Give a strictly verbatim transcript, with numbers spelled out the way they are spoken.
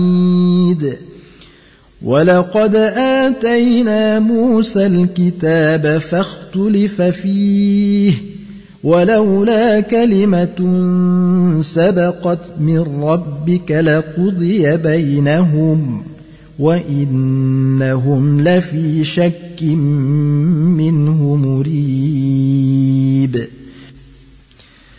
ولقد آتينا موسى الكتاب فاختلف فيه ولولا كلمة سبقت من ربك لقضي بينهم وإنهم لفي شك منه مريب